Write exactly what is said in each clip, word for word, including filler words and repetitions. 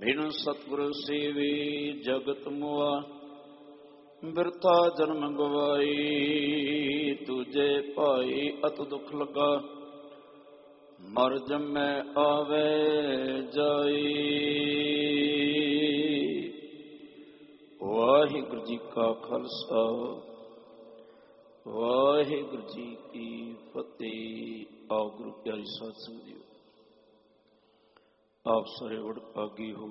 ਬਿਨ ਸਤਿਗੁਰ ਸੇਵੇ ਜਗਤ ਮੁਆ, ਬਿਰਥਾ ਜਨਮ ਗਵਾਈ। ਦੂਜੇ ਭਾਈ ਅਤ ਦੁਖ ਲੱਗਾ, ਮਰ ਜੰਮੈ ਆਵੈ ਜਾਈ। ਵਾਹਿਗੁਰੂ ਜੀ ਕਾ ਖਾਲਸਾ, ਵਾਹਿਗੁਰੂ ਜੀ ਕੀ ਫਤਿਹ। ਆਓ ਗੁਰੂ ਪਿਆਰੀ ਸਾਧ ਸੰਗਤ ਜੀਓ, ਆਪ ਸਾਰੇ ਵਡਭਾਗੀ ਹੋ।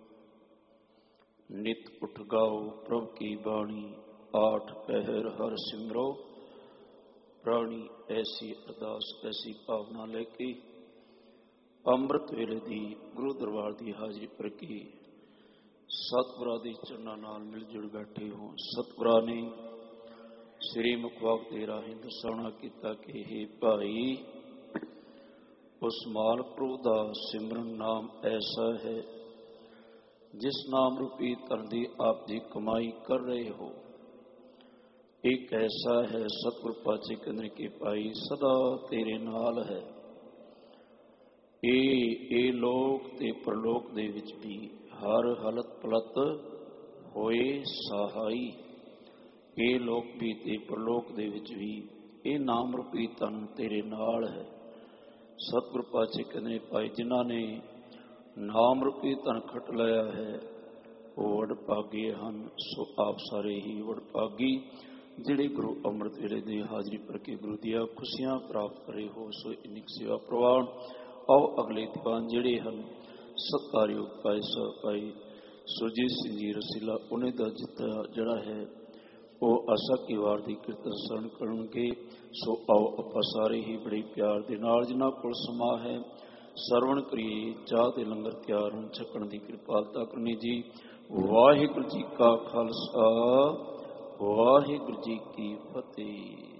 ਨਿਤ ਉਠ ਗਾਓ ਪ੍ਰਭ ਕੀ ਬਾਣੀ, ਆਠ ਪਹਿਰ ਹਰ ਸਿਮਰੋ ਪ੍ਰਾਣੀ। ਐਸੀ ਅਰਦਾਸ ਐਸੀ ਭਾਵਨਾ ਲੈ ਕੇ ਅੰਮ੍ਰਿਤ ਵੇਲੇ ਦੀ ਗੁਰੂ ਦਰਬਾਰ ਦੀ ਹਾਜ਼ਰੀ ਪ੍ਰਕੀ ਸਤਿਗੁਰਾਂ ਦੇ ਚਰਨਾਂ ਨਾਲ ਮਿਲ ਜੁਲ ਬੈਠੇ ਹੋ। ਸਤਿਗੁਰਾਂ ਨੇ ਸ੍ਰੀ ਮੁਖਵਾਕ ਦੇ ਰਾਹੀਂ ਦਸਾਉਣਾ ਕੀਤਾ ਕਿ ਹੇ ਭਾਈ, ਉਸ ਮਾਲਕ ਪ੍ਰਭੂ ਦਾ ਸਿਮਰਨ ਨਾਮ ਐਸਾ ਹੈ ਜਿਸ ਨਾਮ ਰੂਪੀ ਧਨ ਦੀ ਆਪ ਦੀ ਕਮਾਈ ਕਰ ਰਹੇ ਹੋ। ਇੱਕ ਐਸਾ ਹੈ ਸਤਿਗੁਰ ਪਾਤਸ਼ਾਹ ਕਹਿੰਦੇ ਕਿ ਭਾਈ ਸਦਾ ਤੇਰੇ ਨਾਲ ਹੈ। ਇਹ ਇਹ ਲੋਕ ਤੇ ਪਰਲੋਕ ਦੇ ਵਿੱਚ ਵੀ ਹਰ ਹਾਲਤ ਪਲਤ ਹੋਏ ਸਹਾਈ। ਇਹ ਲੋਕ ਵੀ ਤੇ ਪਰਲੋਕ ਦੇ ਵਿੱਚ ਵੀ ਇਹ ਨਾਮ ਰੂਪੀ ਧਨ ਤੇਰੇ ਨਾਲ ਹੈ। ਸਤਿਗੁਰ ਪਾਤਸ਼ਾਹ ਕਹਿੰਦੇ ਭਾਈ, ਜਿਨ੍ਹਾਂ ਨੇ ਨਾਮ ਰੂਪੀ ਧਨ ਖੱਟ ਲਿਆ ਹੈ ਉਹ ਵਡਭਾਗੇ ਹਨ। ਸੋ ਆਪ ਸਾਰੇ ਹੀ ਵਡਭਾਗੀ ਜਿਹੜੇ ਗੁਰੂ ਅੰਮ੍ਰਿਤ ਵੇਲੇ ਦੀ ਹਾਜ਼ਰੀ ਪ੍ਰਤੀ ਗੁਰੂ ਦੀਆਂ ਖੁਸ਼ੀਆਂ ਪ੍ਰਾਪਤ ਕਰੇ ਹੋ। ਸੋ ਇੰਨੀ ਸੇਵਾ ਪ੍ਰਵਾਨ। ਆਓ ਅਗਲੇ ਦੀਵਾਨ ਜਿਹੜੇ ਹਨ ਸਤਿਕਾਰਯੋਗ ਭਾਈ ਸਾਹਿਬ ਭਾਈ ਸੁਰਜੀਤ ਸਿੰਘ ਜੀ ਰਸੀਲਾ, ਉਹਨੇ ਦਾ ਜਿੱਤਾ ਜਿਹੜਾ ਹੈ ਉਹ ਆਸਾ ਕੀ ਵਾਰ ਦੀ ਕੀਰਤਨ ਸਰਣ ਕਰਨਗੇ। ਸੋ ਆਓ ਆਪਾਂ ਸਾਰੇ ਹੀ ਬੜੇ ਪਿਆਰ ਦੇ ਨਾਲ ਜਿਨ੍ਹਾਂ ਕੋਲ ਸਮਾਂ ਹੈ ਸਰਵਣ ਕਰੀਏ। ਚਾਹ ਦੇ ਲੰਗਰ ਤਿਆਰ ਹਨ, ਛਕਣ ਦੀ ਕਿਰਪਾਲਤਾ ਕਰਨੀ ਜੀ। ਵਾਹਿਗੁਰੂ ਜੀ ਕਾ ਖਾਲਸਾ, ਵਾਹਿਗੁਰੂ ਜੀ ਕੀ ਫਤਿਹ।